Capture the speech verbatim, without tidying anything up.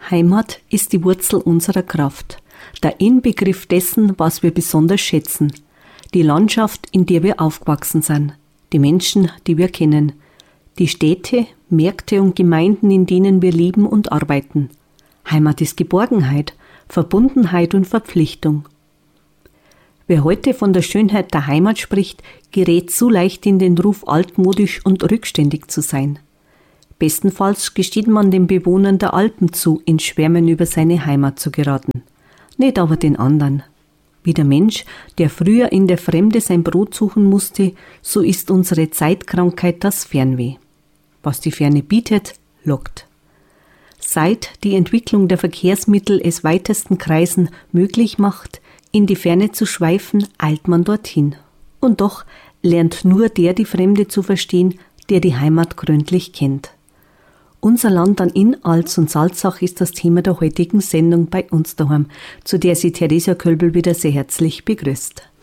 Heimat ist die Wurzel unserer Kraft, der Inbegriff dessen, was wir besonders schätzen, die Landschaft, in der wir aufgewachsen sind, die Menschen, die wir kennen, die Städte, Märkte und Gemeinden, in denen wir leben und arbeiten. Heimat ist Geborgenheit, Verbundenheit und Verpflichtung. Wer heute von der Schönheit der Heimat spricht, gerät zu leicht in den Ruf, altmodisch und rückständig zu sein. Bestenfalls gesteht man den Bewohnern der Alpen zu, in Schwärmen über seine Heimat zu geraten. Nicht aber den anderen. Wie der Mensch, der früher in der Fremde sein Brot suchen musste, so ist unsere Zeitkrankheit das Fernweh. Was die Ferne bietet, lockt. Seit die Entwicklung der Verkehrsmittel es weitesten Kreisen möglich macht, in die Ferne zu schweifen, eilt man dorthin. Und doch lernt nur der die Fremde zu verstehen, der die Heimat gründlich kennt. Unser Land an Inn, Alz und Salzach ist das Thema der heutigen Sendung bei uns daheim, zu der sie Theresia Kölbel wieder sehr herzlich begrüßt.